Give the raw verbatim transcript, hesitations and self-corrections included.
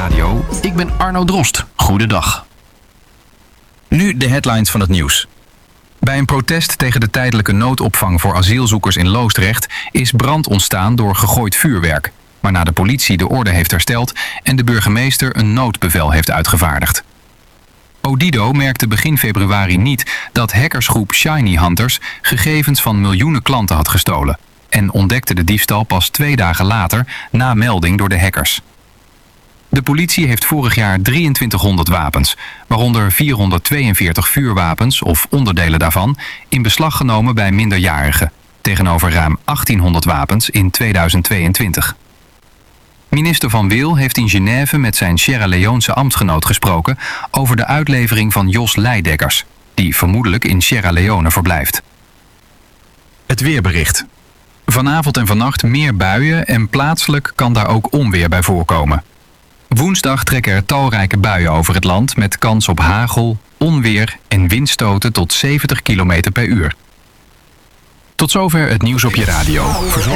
Radio. Ik ben Arno Drost. Goedendag. Nu de headlines van het nieuws. Bij een protest tegen de tijdelijke noodopvang voor asielzoekers in Loosdrecht is brand ontstaan door gegooid vuurwerk, waarna de politie de orde heeft hersteld en de burgemeester een noodbevel heeft uitgevaardigd. Odido merkte begin februari niet dat hackersgroep Shiny Hunters gegevens van miljoenen klanten had gestolen en ontdekte de diefstal pas twee dagen later na melding door de hackers. De politie heeft vorig jaar drieëntwintighonderd wapens, waaronder vierhonderdtweeënveertig vuurwapens of onderdelen daarvan, in beslag genomen bij minderjarigen, tegenover ruim achttienhonderd wapens in tweeduizend tweeëntwintig. Minister Van Wil heeft in Genève met zijn Sierra Leonese ambtsgenoot gesproken over de uitlevering van Jos Leidekkers, die vermoedelijk in Sierra Leone verblijft. Het weerbericht. Vanavond en vannacht meer buien en plaatselijk kan daar ook onweer bij voorkomen. Woensdag trekken er talrijke buien over het land met kans op hagel, onweer en windstoten tot zeventig kilometer per uur. Tot zover het nieuws op je radio.